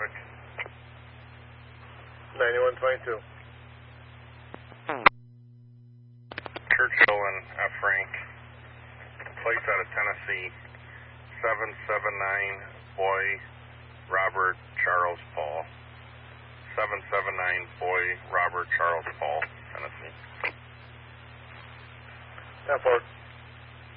traffic. 9122. Churchill and F. Frank. Place out of Tennessee. 779 Boy Robert Charles Paul. 779 Boy Robert Charles Paul, Tennessee. F4.